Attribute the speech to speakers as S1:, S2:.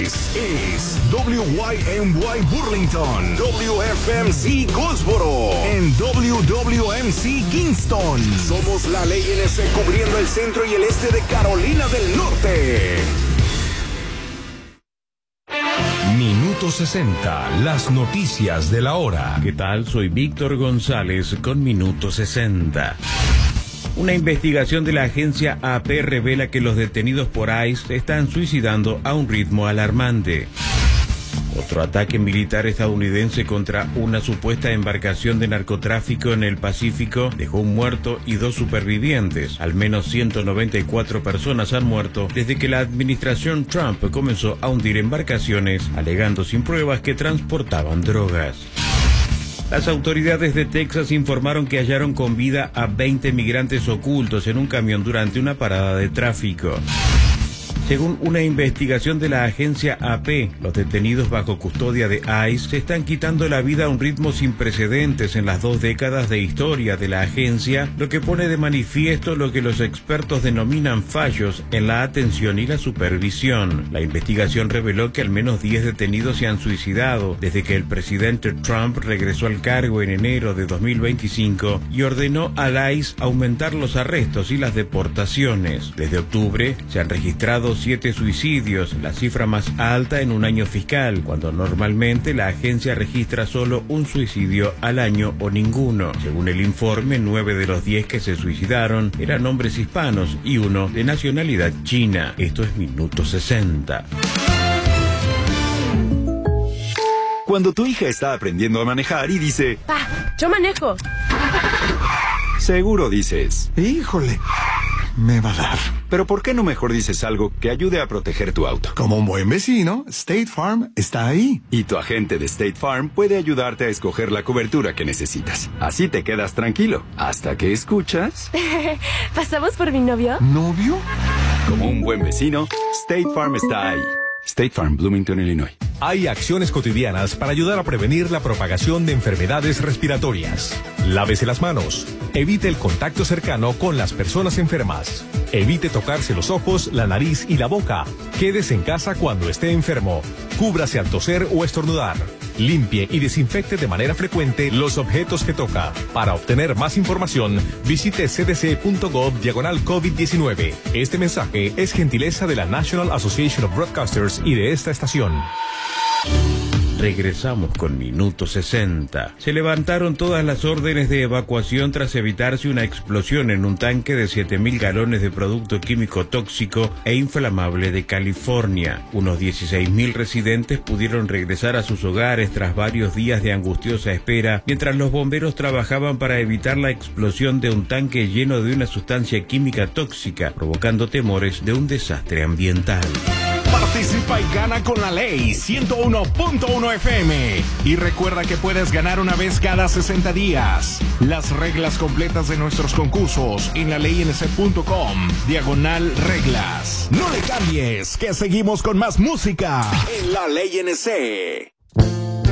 S1: es WYMY Burlington, WFMC Goldsboro, en WWMC Kingston. Somos la Ley NC cubriendo el centro y el este de Carolina del Norte. Minuto 60, las noticias de la hora.
S2: ¿Qué tal? Soy Víctor González con Minuto 60. Una investigación de la agencia AP revela que los detenidos por ICE se están suicidando a un ritmo alarmante. Otro ataque militar estadounidense contra una supuesta embarcación de narcotráfico en el Pacífico dejó un muerto y 2 supervivientes. Al menos 194 personas han muerto desde que la administración Trump comenzó a hundir embarcaciones, alegando sin pruebas que transportaban drogas. Las autoridades de Texas informaron que hallaron con vida a 20 migrantes ocultos en un camión durante una parada de tráfico. Según una investigación de la agencia AP, los detenidos bajo custodia de ICE se están quitando la vida a un ritmo sin precedentes en las 2 décadas de historia de la agencia, lo que pone de manifiesto lo que los expertos denominan fallos en la atención y la supervisión. La investigación reveló que al menos 10 detenidos se han suicidado desde que el presidente Trump regresó al cargo en enero de 2025 y ordenó al ICE aumentar los arrestos y las deportaciones. Desde octubre se han registrado 7 suicidios, la cifra más alta en un año fiscal, cuando normalmente la agencia registra solo un suicidio al año o ninguno. Según el informe, 9 de los 10 que se suicidaron eran hombres hispanos y 1 de nacionalidad china. Esto es Minuto 60.
S3: Cuando tu hija está aprendiendo a manejar y dice:
S4: ¡Pa, yo manejo!
S3: Seguro dices:
S5: ¡Híjole! Me va a dar.
S3: Pero ¿por qué no mejor dices algo que ayude a proteger tu auto?
S5: Como un buen vecino, State Farm está ahí.
S3: Y tu agente de State Farm puede ayudarte a escoger la cobertura que necesitas. Así te quedas tranquilo, hasta que escuchas...
S4: ¿Pasamos por mi novio?
S5: ¿Novio?
S3: Como un buen vecino, State Farm está ahí. State Farm, Bloomington, Illinois.
S1: Hay acciones cotidianas para ayudar a prevenir la propagación de enfermedades respiratorias. Lávese las manos. Evite el contacto cercano con las personas enfermas. Evite tocarse los ojos, la nariz y la boca. Quédese en casa cuando esté enfermo. Cúbrase al toser o estornudar. Limpie y desinfecte de manera frecuente los objetos que toca. Para obtener más información, visite cdc.gov/COVID-19. Este mensaje es gentileza de la National Association of Broadcasters y de esta estación.
S2: Regresamos con Minuto 60. Se levantaron todas las órdenes de evacuación tras evitarse una explosión en un tanque de 7.000 galones de producto químico tóxico e inflamable de California. Unos 16.000 residentes pudieron regresar a sus hogares tras varios días de angustiosa espera, mientras los bomberos trabajaban para evitar la explosión de un tanque lleno de una sustancia química tóxica, provocando temores de un desastre ambiental.
S1: Participa y gana con la Ley 101.1 FM. Y recuerda que puedes ganar una vez cada 60 días. Las reglas completas de nuestros concursos en laleyNC.com/reglas. No le cambies, que seguimos con más música en La Ley NC.